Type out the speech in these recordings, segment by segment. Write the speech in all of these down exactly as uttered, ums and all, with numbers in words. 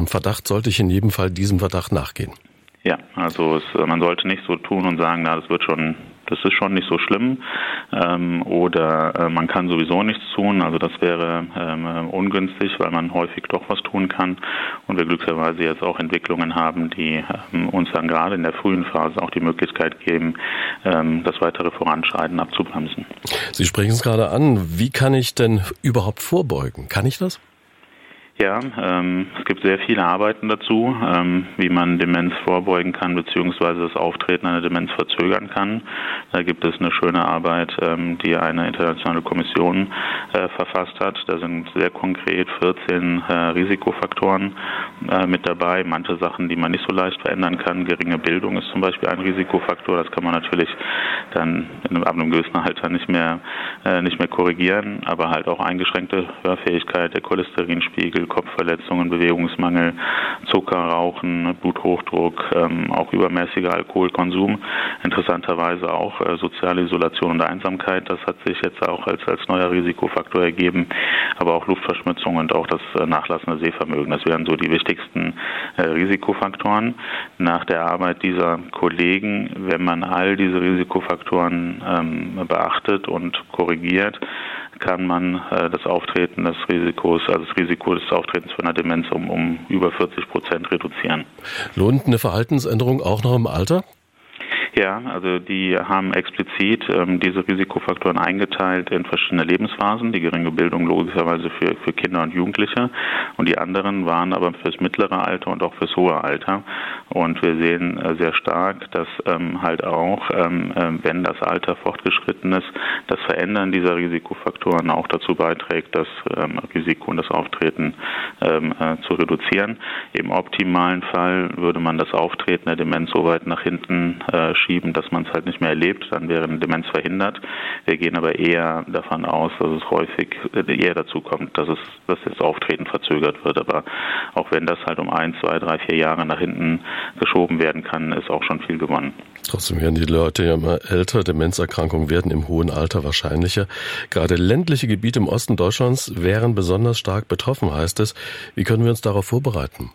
Verdacht sollte ich in jedem Fall diesem Verdacht nachgehen. Ja, also es, man sollte nicht so tun und sagen, na, das wird schon, das ist schon nicht so schlimm, ähm, oder äh, man kann sowieso nichts tun. Also das wäre ähm, ungünstig, weil man häufig doch was tun kann und wir glücklicherweise jetzt auch Entwicklungen haben, die ähm, uns dann gerade in der frühen Phase auch die Möglichkeit geben, ähm, das weitere Voranschreiten abzubremsen. Sie sprechen es gerade an. Wie kann ich denn überhaupt vorbeugen? Kann ich das? Ja, ähm, es gibt sehr viele Arbeiten dazu, ähm, wie man Demenz vorbeugen kann beziehungsweise das Auftreten einer Demenz verzögern kann. Da gibt es eine schöne Arbeit, ähm, die eine internationale Kommission äh, verfasst hat. Da sind sehr konkret vierzehn äh, Risikofaktoren äh, mit dabei. Manche Sachen, die man nicht so leicht verändern kann. Geringe Bildung ist zum Beispiel ein Risikofaktor. Das kann man natürlich dann in einem, ab einem gewissen Alter nicht mehr, äh, nicht mehr korrigieren, aber halt auch eingeschränkte Hörfähigkeit, der Cholesterinspiegel, Kopfverletzungen, Bewegungsmangel, Zucker, Rauchen, Bluthochdruck, ähm, auch übermäßiger Alkoholkonsum, interessanterweise auch äh, soziale Isolation und Einsamkeit, das hat sich jetzt auch als, als neuer Risikofaktor ergeben, aber auch Luftverschmutzung und auch das äh, nachlassende Sehvermögen, das wären so die wichtigsten äh, Risikofaktoren. Nach der Arbeit dieser Kollegen, wenn man all diese Risikofaktoren ähm, beachtet und korrigiert, kann man äh, das Auftreten des Risikos, also das Risiko des Auftretens von einer Demenz um, um über vierzig Prozent reduzieren. Lohnt eine Verhaltensänderung auch noch im Alter? Ja, also die haben explizit ähm, diese Risikofaktoren eingeteilt in verschiedene Lebensphasen. Die geringe Bildung logischerweise für, für Kinder und Jugendliche und die anderen waren aber fürs mittlere Alter und auch fürs hohe Alter. Und wir sehen äh, sehr stark, dass ähm, halt auch, ähm, äh, wenn das Alter fortgeschritten ist, das Verändern dieser Risikofaktoren auch dazu beiträgt, das ähm, Risiko und das Auftreten ähm, äh, zu reduzieren. Im optimalen Fall würde man das Auftreten der Demenz so weit nach hinten äh, schieben, dass man es halt nicht mehr erlebt, dann wäre eine Demenz verhindert. Wir gehen aber eher davon aus, dass es häufig eher dazu kommt, dass es, dass das Auftreten verzögert wird. Aber auch wenn das halt um ein, zwei, drei, vier Jahre nach hinten geschoben werden kann, ist auch schon viel gewonnen. Trotzdem werden die Leute ja immer älter, Demenzerkrankungen werden im hohen Alter wahrscheinlicher. Gerade ländliche Gebiete im Osten Deutschlands wären besonders stark betroffen, heißt es. Wie können wir uns darauf vorbereiten?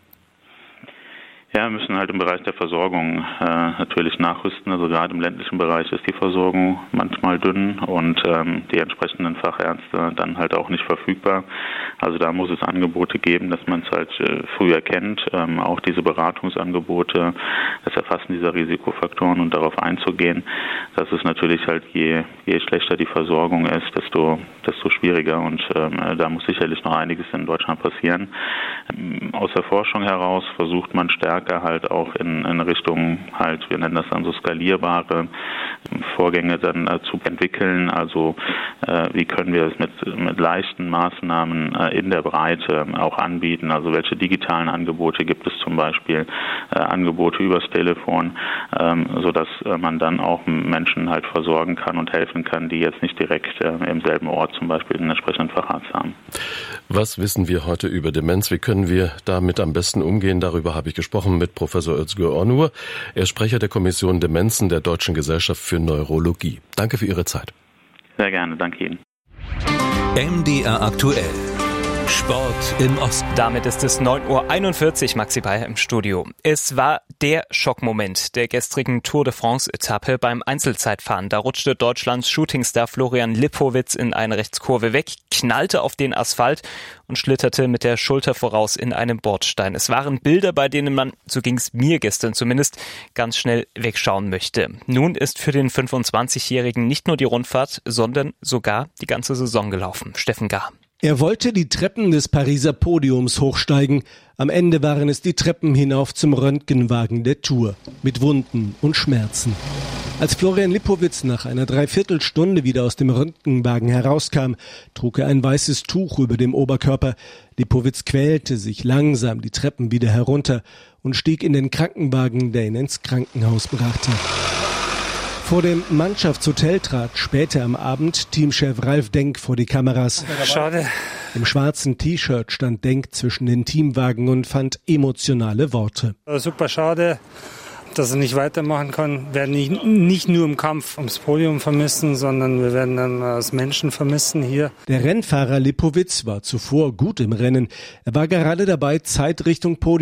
Ja, wir müssen halt im Bereich der Versorgung äh, natürlich nachrüsten. Also gerade im ländlichen Bereich ist die Versorgung manchmal dünn und ähm, die entsprechenden Fachärzte dann halt auch nicht verfügbar. Also da muss es Angebote geben, dass man es halt äh, früh erkennt. Ähm, auch diese Beratungsangebote, das Erfassen dieser Risikofaktoren und darauf einzugehen. Das ist natürlich halt, je, je schlechter die Versorgung ist, desto, desto schwieriger. Und ähm, da muss sicherlich noch einiges in Deutschland passieren. Ähm, aus der Forschung heraus versucht man stärker halt auch in, in Richtung halt, wir nennen das dann so skalierbare Vorgänge dann äh, zu entwickeln. Also äh, wie können wir es mit, mit leichten Maßnahmen äh, in der Breite auch anbieten? Also welche digitalen Angebote gibt es zum Beispiel? Äh, Angebote übers Telefon, ähm, sodass äh, man dann auch Menschen halt versorgen kann und helfen kann, die jetzt nicht direkt äh, im selben Ort zum Beispiel einen entsprechenden Facharzt haben. Was wissen wir heute über Demenz? Wie können wir damit am besten umgehen? Darüber habe ich gesprochen mit Professor Özgür Onur. Er ist Sprecher der Kommission Demenzen der Deutschen Gesellschaft für Neurologie. Danke für Ihre Zeit. Sehr gerne, danke Ihnen. M D R aktuell. Sport im Osten. Damit ist es neun Uhr einundvierzig, Maxi Bayer im Studio. Es war der Schockmoment der gestrigen Tour de France-Etappe beim Einzelzeitfahren. Da rutschte Deutschlands Shootingstar Florian Lipowitz in eine Rechtskurve weg, knallte auf den Asphalt und schlitterte mit der Schulter voraus in einem Bordstein. Es waren Bilder, bei denen man, so ging es mir gestern zumindest, ganz schnell wegschauen möchte. Nun ist für den fünfundzwanzigjährigen nicht nur die Rundfahrt, sondern sogar die ganze Saison gelaufen. Steffen Gahr. Er wollte die Treppen des Pariser Podiums hochsteigen. Am Ende waren es die Treppen hinauf zum Röntgenwagen der Tour. Mit Wunden und Schmerzen. Als Florian Lipowitz nach einer Dreiviertelstunde wieder aus dem Röntgenwagen herauskam, trug er ein weißes Tuch über dem Oberkörper. Lipowitz quälte sich langsam die Treppen wieder herunter und stieg in den Krankenwagen, der ihn ins Krankenhaus brachte. Vor dem Mannschaftshotel trat später am Abend Teamchef Ralf Denk vor die Kameras. Schade. Im schwarzen T-Shirt stand Denk zwischen den Teamwagen und fand emotionale Worte. Super schade, dass er nicht weitermachen kann. Wir werden nicht, nicht nur im Kampf ums Podium vermissen, sondern wir werden dann als Menschen vermissen hier. Der Rennfahrer Lipowitz war zuvor gut im Rennen. Er war gerade dabei, Zeit Richtung Podium